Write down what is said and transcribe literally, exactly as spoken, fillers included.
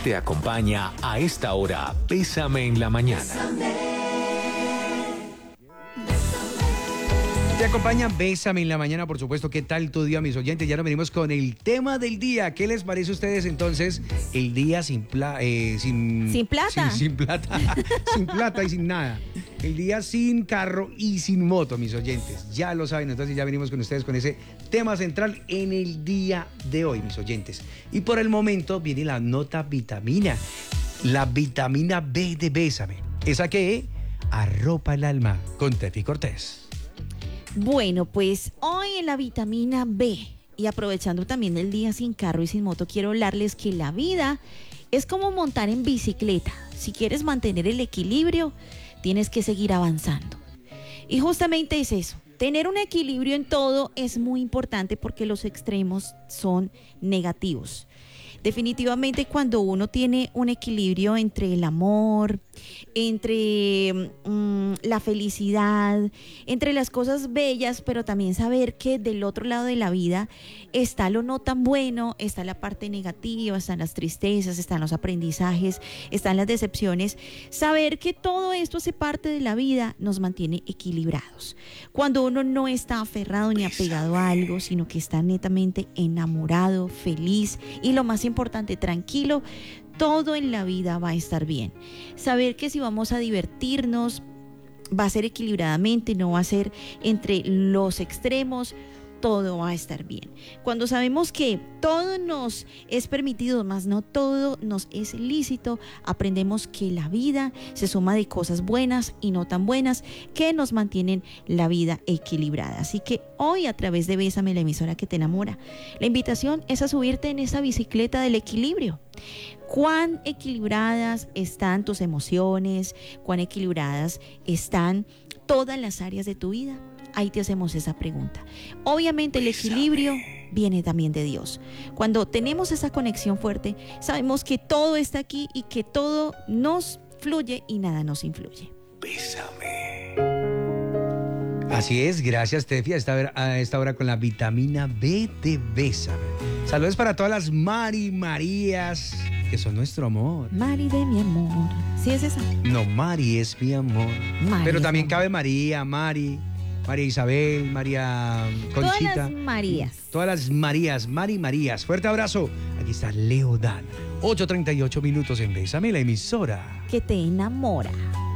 Te acompaña a esta hora Bésame en la Mañana. Te acompaña Bésame en la Mañana, por supuesto. ¿Qué tal tu día, mis oyentes? Ya nos venimos con el tema del día. ¿Qué les parece a ustedes entonces? El día sin plata. Eh, sin, sin plata. Sin, sin plata. Sin plata y sin nada. El día sin carro y sin moto, mis oyentes. Ya lo saben, entonces ya venimos con ustedes con ese tema central en el día de hoy, mis oyentes. Y por el momento viene la nota vitamina. La vitamina B de Bésame. Esa que arropa el alma con Tefi Cortés. Bueno, pues hoy en la vitamina B, y aprovechando también el día sin carro y sin moto, quiero hablarles que la vida es como montar en bicicleta. Si quieres mantener el equilibrio, tienes que seguir avanzando. Y justamente es eso. Tener un equilibrio en todo es muy importante porque los extremos son negativos. Definitivamente cuando uno tiene un equilibrio entre el amor, entre um, la felicidad, entre las cosas bellas, pero también saber que del otro lado de la vida está lo no tan bueno, está la parte negativa, están las tristezas, están los aprendizajes, están las decepciones. Saber que todo esto hace parte de la vida nos mantiene equilibrados. Cuando uno no está aferrado ni apegado a algo, sino que está netamente enamorado, feliz y lo más importante, tranquilo, todo en la vida va a estar bien. Saber que si vamos a divertirnos, va a ser equilibradamente, no va a ser entre los extremos, todo va a estar bien. Cuando sabemos que todo nos es permitido, más no todo nos es lícito, aprendemos que la vida se suma de cosas buenas y no tan buenas que nos mantienen la vida equilibrada. Así que hoy, a través de Bésame, la emisora que te enamora, la invitación es a subirte en esa bicicleta del equilibrio. ¿Cuán equilibradas están tus emociones? ¿Cuán equilibradas están todas las áreas de tu vida? Ahí te hacemos esa pregunta. Obviamente el equilibrio viene también de Dios. Cuando tenemos esa conexión fuerte, sabemos que todo está aquí y que todo nos fluye y nada nos influye. Bésame. Así es, gracias Tefi, a esta, hora, a esta hora con la vitamina B de Bésame. Saludos para todas las Mari Marías, que son nuestro amor. Mari de mi amor. ¿Sí es esa? No, Mari es mi amor. Mari Pero también cabe María, Mari, María Isabel, María Conchita. Todas las Marías. Todas las Marías, Mari Marías. Fuerte abrazo. Aquí está Leo Dan. ocho treinta y ocho minutos en Bésame, la emisora que te enamora.